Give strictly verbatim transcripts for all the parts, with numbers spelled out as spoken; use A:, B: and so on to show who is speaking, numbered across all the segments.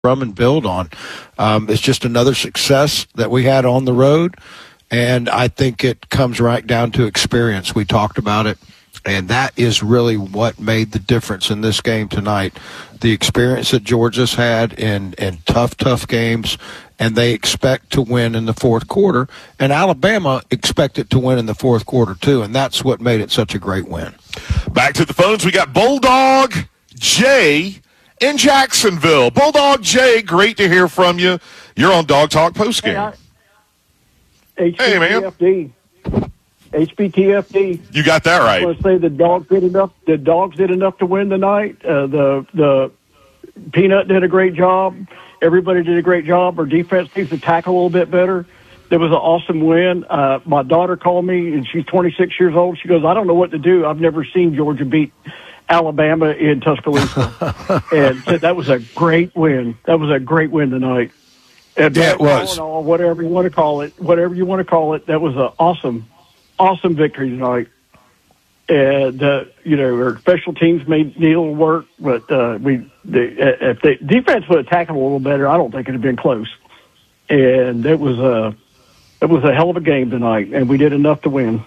A: from and build on. Um, it's just another success that we had on the road, and I think it comes right down to experience. We talked about it, and that is really what made the difference in this game tonight. The experience that Georgia's had in, in tough, tough games, and they expect to win in the fourth quarter, and Alabama expected to win in the fourth quarter too, and that's what made it such a great win.
B: Back to the phones, we got Bulldog Jay in Jacksonville. Bulldog Jay, great to hear from you. You're on Dog Talk postgame.
C: Hey, H B T F D. H B T F D.
B: You got that right.
C: I want to say the dogs did enough. The dogs did enough to win tonight. Uh, the the Peanut did a great job. Everybody did a great job. Our defense needs to tackle a little bit better. It was an awesome win. Uh, my daughter called me, and she's twenty-six years old. She goes, I don't know what to do. I've never seen Georgia beat Alabama in Tuscaloosa. And said that was a great win. That was a great win tonight. And
A: yeah, it was.
C: All, all, whatever you want to call it, whatever you want to call it, that was an awesome, awesome victory tonight. And, uh, you know, our special teams made need a little work, but uh, we the, if the defense would have tackled a little better, I don't think it would have been close. And it was a, it was a hell of a game tonight, and we did enough to win.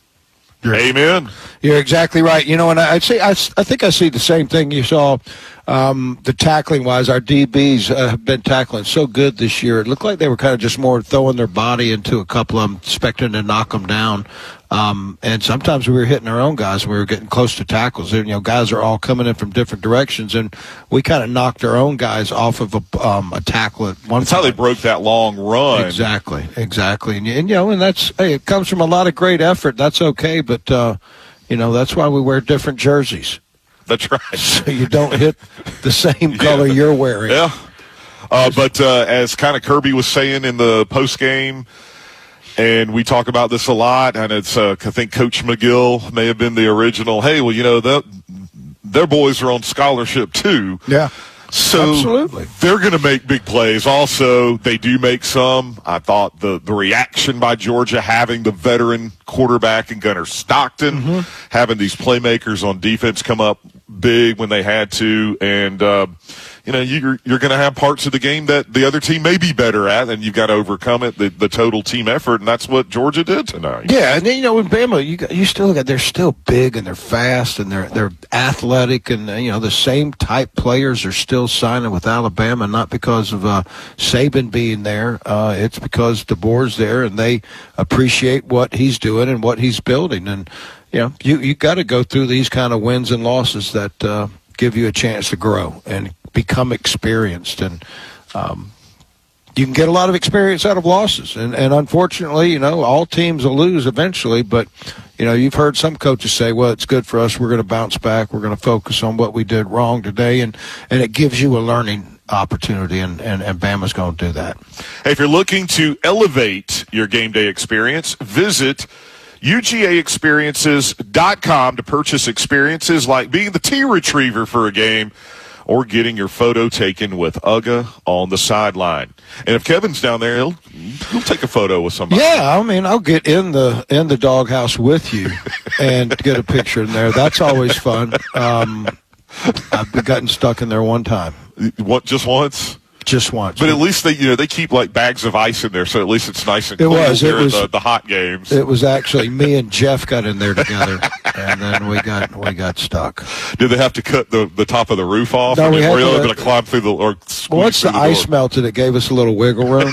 B: Amen.
A: You're exactly right. You know, and I, I'd say I, I think I see the same thing you saw. Um, the tackling wise, our D Bs uh, have been tackling so good this year. It looked like they were kind of just more throwing their body into a couple of them, expecting to knock them down. Um, and sometimes we were hitting our own guys when we were getting close to tackles. And, you know, guys are all coming in from different directions, and we kind of knocked our own guys off of a, um, a tackle at one
B: That's
A: time.
B: how they broke that long run.
A: Exactly, exactly. And, and, you know, and that's, hey, it comes from a lot of great effort. That's okay, but, uh, you know, that's why we wear different jerseys.
B: That's right.
A: So you don't hit the same color
B: yeah.
A: you're wearing.
B: Yeah. Uh, but uh, as kind of Kirby was saying in the post game, and we talk about this a lot, and it's uh, I think Coach McGill may have been the original. Hey, well, you know, their boys are on scholarship too.
A: Yeah.
B: So
A: absolutely.
B: They're going to make big plays. Also, they do make some. I thought the, the reaction by Georgia having the veteran quarterback and Gunnar Stockton, mm-hmm. having these playmakers on defense come up big when they had to, and uh, you know you're you're going to have parts of the game that the other team may be better at, and you've got to overcome it. The, the total team effort, and that's what Georgia did tonight.
A: Yeah, and then, you know, in Bama, you got, you still got they're still big and they're fast and they're they're athletic, and you know the same type players are still signing with Alabama, not because of uh, Saban being there. Uh, it's because DeBoer's there, and they appreciate what he's doing and what he's building, and. You know, you, you got to go through these kind of wins and losses that uh, give you a chance to grow and become experienced. And um, you can get a lot of experience out of losses. And, and unfortunately, you know, all teams will lose eventually. But, you know, you've heard some coaches say, well, it's good for us. We're going to bounce back. We're going to focus on what we did wrong today. And, and it gives you a learning opportunity, and, and, and Bama's going to do that.
B: Hey, if you're looking to elevate your game day experience, visit U G A experiences dot com to purchase experiences like being the tea retriever for a game or getting your photo taken with Uga on the sideline. And if Kevin's down there, he'll, he'll take a photo with somebody.
A: Yeah, I mean, I'll get in the in the doghouse with you and get a picture in there. That's always fun. Um, I've gotten stuck in there one time.
B: What, just once?
A: Just once.
B: But at least they, you know, they keep like bags of ice in there, so at least it's nice and
A: it
B: cool
A: was, it
B: during
A: was,
B: the, the hot games.
A: It was actually me and Jeff got in there together, and then we got we got stuck.
B: Did they have to cut the, the top of the roof off?
A: No,
B: or
A: we
B: did,
A: had
B: were you
A: to,
B: able to climb through the or squeeze
A: once
B: through
A: the,
B: the
A: ice
B: door?
A: melted, it gave us a little wiggle room.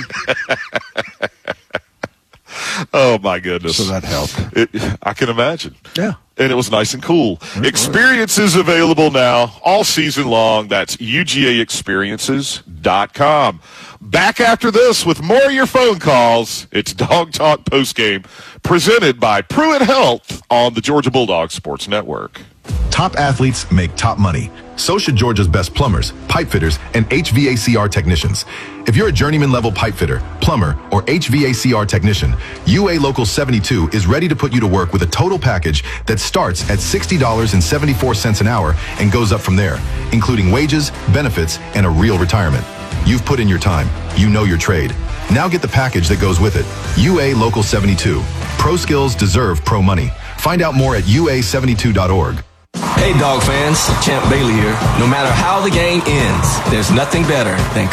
B: Oh my goodness!
A: So that helped.
B: It, I can imagine.
A: Yeah.
B: And it was nice and cool.
A: It
B: Experiences
A: was.
B: available now all season long. That's U G A experiences dot com. Back after this with more of your phone calls. It's Dog Talk Postgame presented by Pruitt Health on the Georgia Bulldogs Sports Network.
D: Top athletes make top money. So should Georgia's best plumbers, pipe fitters, and H V A C R technicians. If you're a journeyman level pipe fitter, plumber, or H V A C R technician, U A Local seventy-two is ready to put you to work with a total package that starts at sixty dollars and seventy-four cents an hour and goes up from there, including wages, benefits, and a real retirement. You've put in your time. You know your trade. Now get the package that goes with it. U A Local seventy-two. Pro skills deserve pro money. Find out more at U A seventy-two dot org.
E: Hey, Dog fans, Champ Bailey here. No matter how the game ends, there's nothing better than